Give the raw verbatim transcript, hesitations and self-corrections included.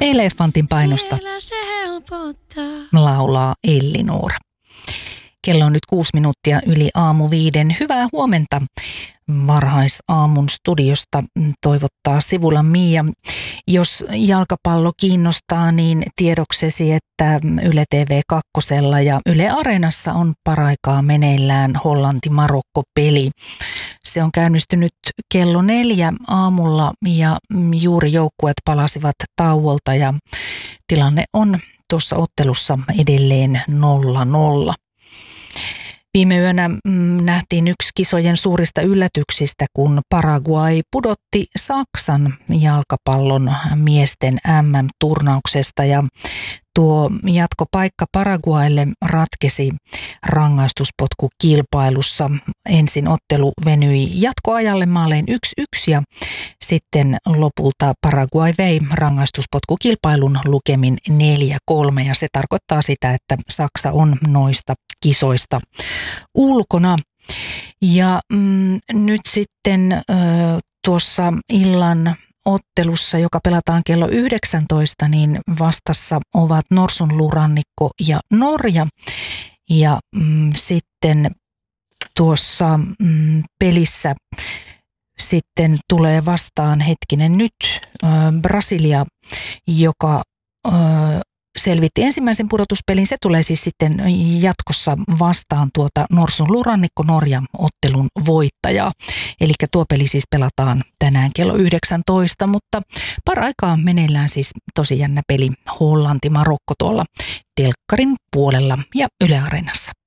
Elefantin painosta laulaa Elli Noora. Kello on nyt kuusi minuuttia yli aamu viiden. Hyvää huomenta varhaisaamun studiosta toivottaa Sivula Mia. Jos jalkapallo kiinnostaa, niin tiedoksesi, että Yle T V kaksi ja Yle Areenassa on paraikaa meneillään Hollanti-Marokko-peli. Se on käynnistynyt kello neljä aamulla ja juuri joukkueet palasivat tauolta ja tilanne on tuossa ottelussa edelleen nolla nolla. Viime yönä nähtiin yksi kisojen suurista yllätyksistä, kun Paraguay pudotti Saksan jalkapallon miesten M M-turnauksesta ja tuo jatkopaikka Paraguaylle ratkesi rangaistuspotkukilpailussa. Ensin ottelu venyi jatkoajalle maaleen yksi yksi ja sitten lopulta Paraguay vei rangaistuspotkukilpailun lukemin neljä kolme ja se tarkoittaa sitä, että Saksa on noista kisoista ulkona. Ja mm, nyt sitten ö, tuossa illan ottelussa, joka pelataan kello yhdeksäntoista, niin vastassa ovat Norsunluurannikko ja Norja. Ja mm, sitten tuossa mm, pelissä sitten tulee vastaan hetkinen nyt ö, Brasilia, joka ö, selvitti ensimmäisen pudotuspelin. Se tulee siis sitten jatkossa vastaan tuota Norsunluurannikko Norja ottelun voittajaa. Eli tuo peli siis pelataan tänään kello yhdeksäntoista, mutta paraikaa meneillään siis tosi jännä peli Hollanti-Marokko tuolla telkkarin puolella ja Yle Areenassa.